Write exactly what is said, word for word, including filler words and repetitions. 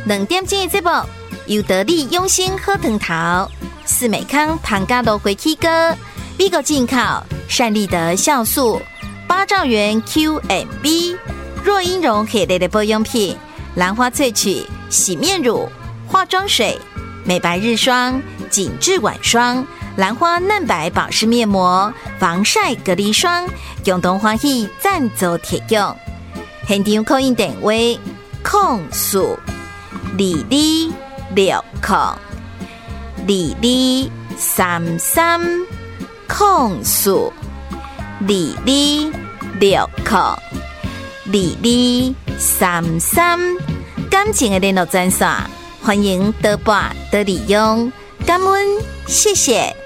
两点钟的节目，由得力用心喝藤桃、四美康糖加豆回 K 歌、美国进口善利德酵素、八兆元 Q M B、若英绒系列的保养品、兰花萃取洗面乳、化妆水、美白日霜、紧致晚霜、兰花嫩白保湿面膜、防晒隔离霜，共同欢喜赞助提供。现场扣印电话：空数二二六空二二三三空数二二六空二二三三。感情的联络专线，欢迎多拨多利用，感恩，谢谢。